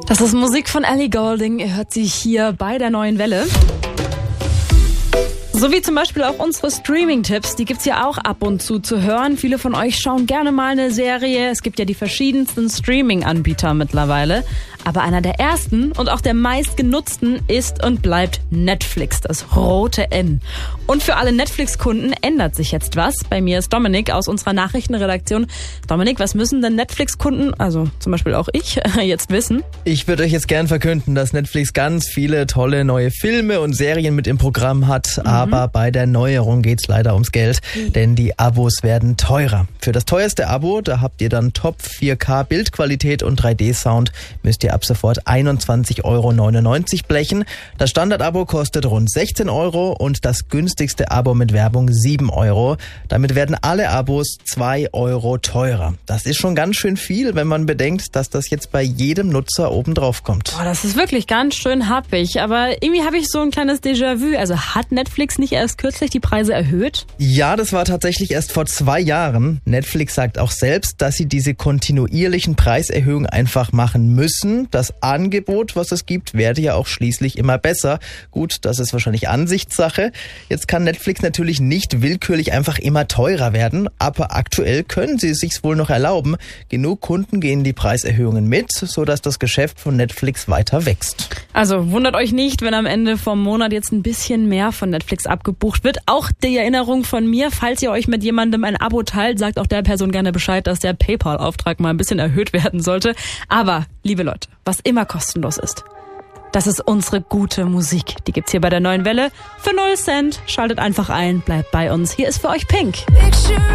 Das ist Musik von Ellie Goulding. Ihr hört sie hier bei der Neuen Welle. So wie zum Beispiel auch unsere Streaming-Tipps, die gibt's ja auch ab und zu hören. Viele von euch schauen gerne mal eine Serie. Es gibt ja die verschiedensten Streaming-Anbieter mittlerweile. Aber einer der ersten und auch der meistgenutzten ist und bleibt Netflix, das rote N. Und für alle Netflix-Kunden ändert sich jetzt was. Bei mir ist Dominik aus unserer Nachrichtenredaktion. Dominik, was müssen denn Netflix-Kunden, also zum Beispiel auch ich, jetzt wissen? Ich würde euch jetzt gern verkünden, dass Netflix ganz viele tolle neue Filme und Serien mit im Programm hat. Aber bei der Neuerung geht's leider ums Geld, denn die Abos werden teurer. Für das teuerste Abo, da habt ihr dann Top 4K Bildqualität und 3D-Sound, müsst ihr ab sofort 21,99 € blechen. Das Standard-Abo kostet rund 16 € und das günstigste Abo mit Werbung 7 €. Damit werden alle Abos 2 € teurer. Das ist schon ganz schön viel, wenn man bedenkt, dass das jetzt bei jedem Nutzer oben drauf kommt. Boah, das ist wirklich ganz schön happig. Aber irgendwie habe ich so ein kleines Déjà-vu. Also hat Netflix nicht erst kürzlich die Preise erhöht? Ja, das war tatsächlich erst vor 2 Jahren. Netflix sagt auch selbst, dass sie diese kontinuierlichen Preiserhöhungen einfach machen müssen. Das Angebot, was es gibt, werde ja auch schließlich immer besser. Gut, das ist wahrscheinlich Ansichtssache. Jetzt kann Netflix natürlich nicht willkürlich einfach immer teurer werden, aber aktuell können sie es sich wohl noch erlauben. Genug Kunden gehen die Preiserhöhungen mit, sodass das Geschäft von Netflix weiter wächst. Also wundert euch nicht, wenn am Ende vom Monat jetzt ein bisschen mehr von Netflix abgebucht wird. Auch die Erinnerung von mir, falls ihr euch mit jemandem ein Abo teilt, sagt auch der Person gerne Bescheid, dass der PayPal-Auftrag mal ein bisschen erhöht werden sollte. Aber, liebe Leute, was immer kostenlos ist, das ist unsere gute Musik. Die gibt's hier bei der Neuen Welle für 0 Cent. Schaltet einfach ein, bleibt bei uns. Hier ist für euch Pink.